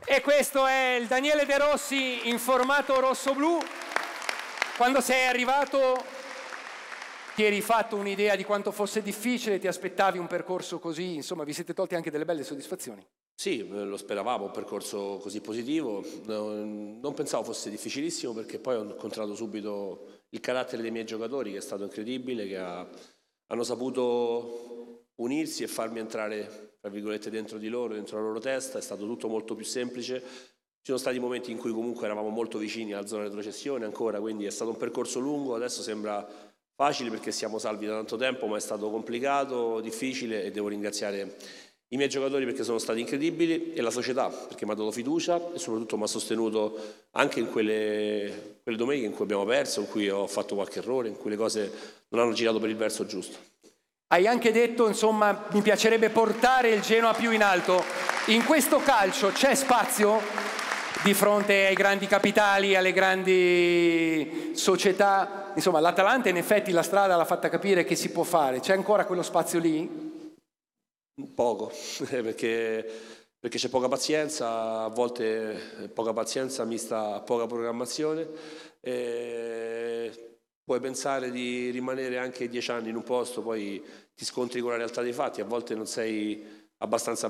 E questo è il Daniele De Rossi in formato rosso-blu. Quando sei arrivato ti eri fatto un'idea di quanto fosse difficile, ti aspettavi un percorso così, insomma vi siete tolti anche delle belle soddisfazioni. Sì, lo speravamo, un percorso così positivo. Non pensavo fosse difficilissimo perché poi ho incontrato subito il carattere dei miei giocatori che è stato incredibile, che hanno saputo unirsi e farmi entrare, tra virgolette, dentro di loro, dentro la loro testa. È stato tutto molto più semplice. Ci sono stati momenti in cui comunque eravamo molto vicini alla zona retrocessione ancora, quindi è stato un percorso lungo. Adesso sembra facile perché siamo salvi da tanto tempo, ma è stato complicato, difficile e devo ringraziare i miei giocatori perché sono stati incredibili e la società perché mi ha dato fiducia e soprattutto mi ha sostenuto anche in quelle domeniche in cui abbiamo perso, in cui ho fatto qualche errore, in cui le cose non hanno girato per il verso giusto. Hai anche detto, insomma, mi piacerebbe portare il Genoa più in alto. In questo calcio c'è spazio di fronte ai grandi capitali, alle grandi società? Insomma, l'Atalanta in effetti la strada l'ha fatta capire che si può fare. C'è ancora quello spazio lì? Poco, perché c'è poca pazienza, a volte poca pazienza mista a poca programmazione. Puoi pensare di rimanere anche 10 anni in un posto, poi ti scontri con la realtà dei fatti, a volte non sei abbastanza